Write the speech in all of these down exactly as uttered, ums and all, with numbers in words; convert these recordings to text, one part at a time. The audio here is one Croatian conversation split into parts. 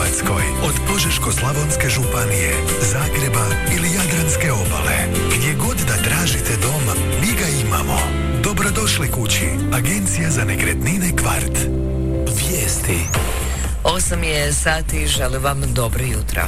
Hrvatskoj, od Požeško-slavonske županije, Zagreba ili Jadranske obale. Gdje god da tražite dom, mi ga imamo. Dobrodošli kući, Agencija za nekretnine Kvart. Vijesti. Osam je sati, želim vam dobro jutro.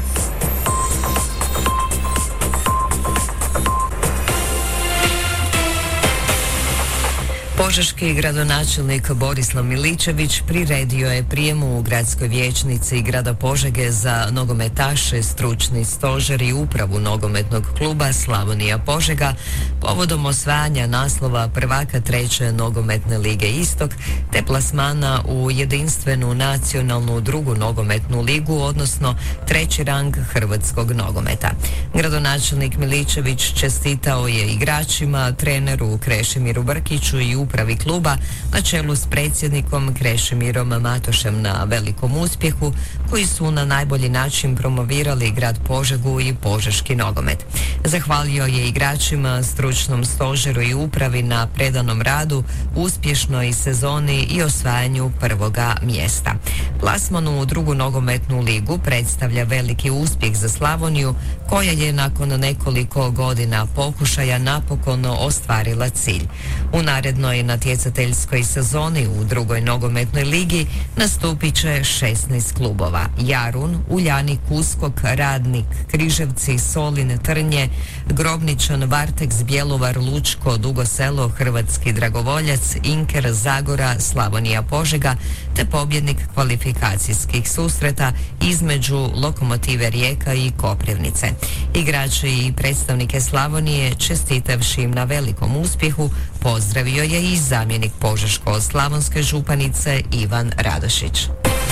Požeški gradonačelnik Borislav Miličević priredio je prijem u gradskoj vijećnici grada Požege za nogometaše, stručni stožer i upravu nogometnog kluba Slavonija Požega povodom osvajanja naslova prvaka treće nogometne lige Istok te plasmana u jedinstvenu nacionalnu drugu nogometnu ligu, odnosno treći rang hrvatskog nogometa. Gradonačelnik Miličević čestitao je igračima, treneru Krešimiru Brkiću i upravi kluba na čelu s predsjednikom Krešimirom Matošem na velikom uspjehu koji su na najbolji način promovirali grad Požegu i požeški nogomet. Zahvalio je igračima, stručnom stožeru i upravi na predanom radu, uspješnoj sezoni i osvajanju prvoga mjesta. Plasman u drugu nogometnu ligu predstavlja veliki uspjeh za Slavoniju koja je nakon nekoliko godina pokušaja napokon ostvarila cilj. U narednoj natjecateljskoj sezoni u drugoj nogometnoj ligi nastupit će šesnaest klubova: Jarun, Uljanik, Uskok, Radnik, Križevci, Solin, Trnje, Grobničan, Varteks, Bjelovar, Lučko, Dugo Selo, Hrvatski Dragovoljac, Inker, Zagora, Slavonija Požega te pobjednik kvalifikacijskih susreta između Lokomotive Rijeka i Koprivnice. Igrači i predstavnike Slavonije, čestitavši im na velikom uspjehu, pozdravio je i zamjenik Požeško-slavonske županice Ivan Radošić.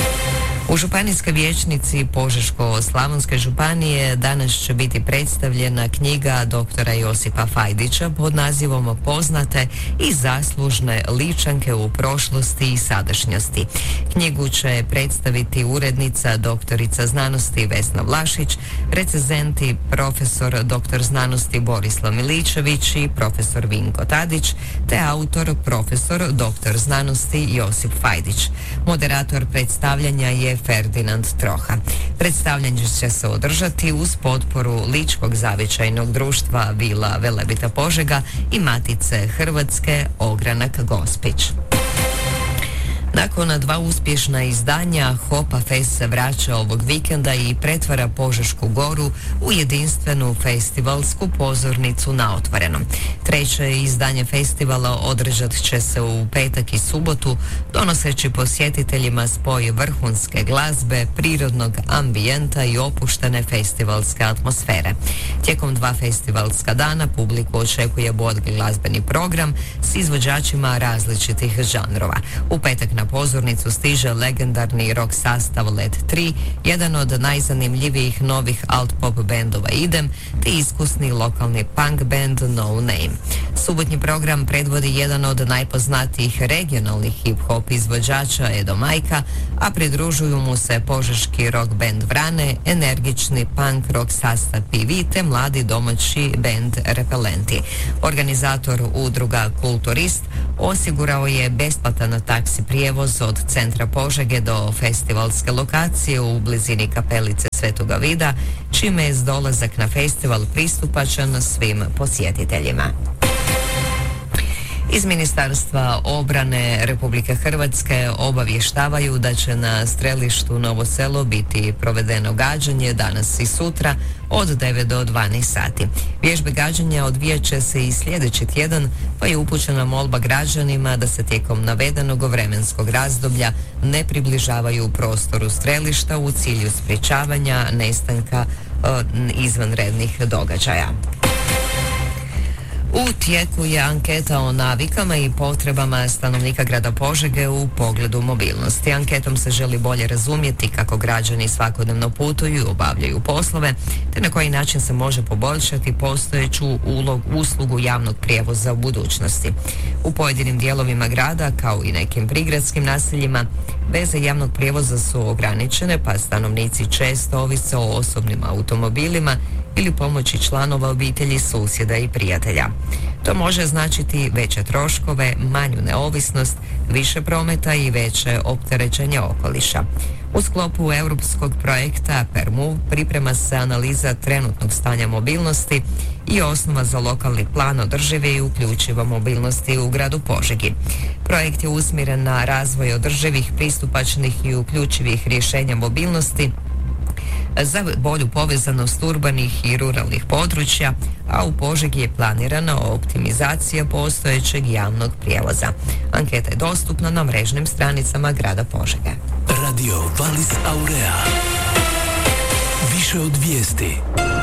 U županijskoj vijećnici Požeško-slavonske županije danas će biti predstavljena knjiga doktora Josipa Fajdića pod nazivom Poznate i zaslužne Ličanke u prošlosti i sadašnjosti. Knjigu će predstaviti urednica doktorica znanosti Vesna Vlašić, recenzenti profesor doktor znanosti Borislav Miličević i profesor Vinko Tadić, te autor profesor doktor znanosti Josip Fajdić. Moderator predstavljanja je Ferdinand Troha. Predstavljanje će se održati uz potporu Ličkog zavičajnog društva Vila Velebita Požega i Matice Hrvatske Ogranak Gospić. Nakon dva uspješna izdanja, Hopa Fest se vraća ovog vikenda i pretvara Požešku goru u jedinstvenu festivalsku pozornicu na otvorenom. Treće izdanje festivala održat će se u petak i subotu, donoseći posjetiteljima spoj vrhunske glazbe, prirodnog ambijenta i opuštene festivalske atmosfere. Tijekom dva festivalska dana publiku očekuje bogat glazbeni program s izvođačima različitih žanrova. U petak na pozornicu stiže legendarni rock sastav Led tri, jedan od najzanimljivijih novih alt-pop bendova Idem, te iskusni lokalni punk band No Name. Subotnji program predvodi jedan od najpoznatijih regionalnih hip-hop izvođača Edo Majka, a pridružuju mu se požeški rock band Vrane, energični punk rock sastav P V te mladi domaći band Repelenti. Organizator udruga Kulturist osigurao je besplatan taksi prijevoz od centra Požege do festivalske lokacije u blizini kapelice Svetoga Vida, čime je dolazak na festival pristupačan svim posjetiteljima. Iz Ministarstva obrane Republike Hrvatske obavještavaju da će na strelištu Novo Selo biti provedeno gađanje danas i sutra od devet do dvanaest sati. Vježbe gađanja odvijat će se i sljedeći tjedan, pa je upućena molba građanima da se tijekom navedenog vremenskog razdoblja ne približavaju prostoru strelišta u cilju sprječavanja nestanka e, izvanrednih događaja. U tijeku je anketa o navikama i potrebama stanovnika grada Požege u pogledu mobilnosti. Anketom se želi bolje razumjeti kako građani svakodnevno putuju i obavljaju poslove, te na koji način se može poboljšati postojeću ulog, uslugu javnog prijevoza u budućnosti. U pojedinim dijelovima grada, kao i nekim prigradskim naseljima, veze javnog prijevoza su ograničene, pa stanovnici često ovise o osobnim automobilima ili pomoći članova obitelji, susjeda i prijatelja. To može značiti veće troškove, manju neovisnost, više prometa i veće opterećenje okoliša. U sklopu europskog projekta PerMove priprema se analiza trenutnog stanja mobilnosti i osnova za lokalni plan održive i uključivo mobilnosti u gradu Požegi. Projekt je usmjeren na razvoj održivih, pristupačnih i uključivih rješenja mobilnosti za bolju povezanost urbanih i ruralnih područja, a u Požegi je planirana optimizacija postojećeg javnog prijevoza. Anketa je dostupna na mrežnim stranicama grada Požege. Radio Valis Aurea. Više od vijesti.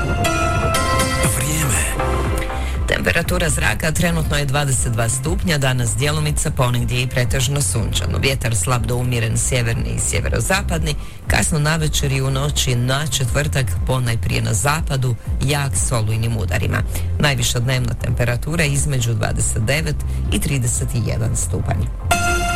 Vrijeme. Temperatura zraka trenutno je dvadeset dva stupnja, danas djelomica, ponegdje i pretežno sunčano. Vjetar slab do umjeren sjeverni i sjeverozapadni, kasno navečer i u noći na četvrtak ponajprije na zapadu, jak s olujnim udarima. Najviša dnevna temperatura između dvadeset devet i trideset jedan stupanj.